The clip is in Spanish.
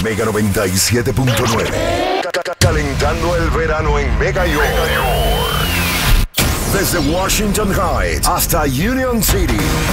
Mega 97.9. Calentando el verano en Mega York. Desde Washington Heights hasta Union City.